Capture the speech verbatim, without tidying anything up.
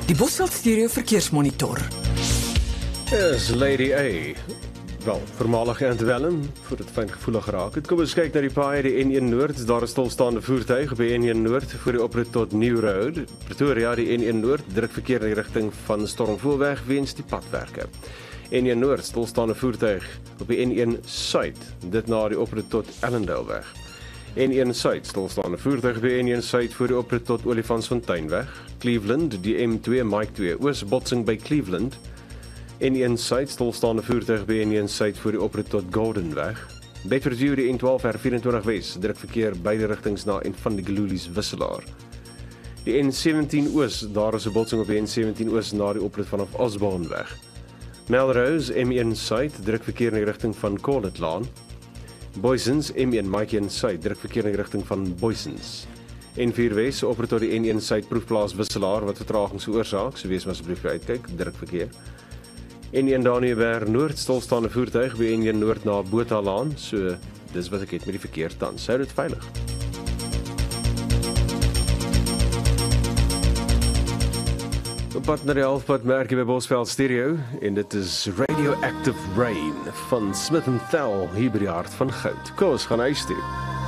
Die Bosveld Stereo Verkeersmonitor. Is Lady A. Wel, voormalig Antwellum, voor het fyn gevoelig geraak het. Kom ons kyk na die paai, die N een Noord. Daar is stilstaande voertuig op die N een Noord voor die oprit tot New Road. Pretoria, die N een Noord, druk verkeer in die rigting van Stormvoelweg weens die padwerke. N een Noord, stilstaande voertuig op die N een Suid, dit na die oprit tot Ellendaleweg. N een Suid, stilstaande voertuig op die N een Suid voor die oprit tot Olifantsfonteinweg. Cleveland, die M twee Mike twee Oos, botsing by Cleveland. N een Suid, stilstaande voertuig by N een Suid voor die oprit tot Goldenweg. Bedford View, die N twaalf R vyf Wes, druk verkeer beide rigtings na en van die Gelulies wisselaar. Die N sewentien Oos, daar is 'n botsing op die N sewentien Oos na die oprit vanaf Osborneweg. Melrose, M een Suid, druk verkeer in die rigting van Corletlaan. Boysens, M een Mike een Suid, druk verkeer in die rigting van Boysens. N vier Wes, oprit tot die N een Suid proefplaas wisselaar wat vertragings veroorsaak, so wees maar asseblief uitkyk, druk verkeer. N een Daniëlberg Noord, stilstaande voertuig by N een Noord na Bothalaan, so dis wat ek het met die verkeer tans. Hou dit veilig. Op pad na die halfpad merk jy by Bosveld Stereo en dit is Radioactive Rain van Smith and Thel hier by die hart van goud. Kom ons gaan huis toe.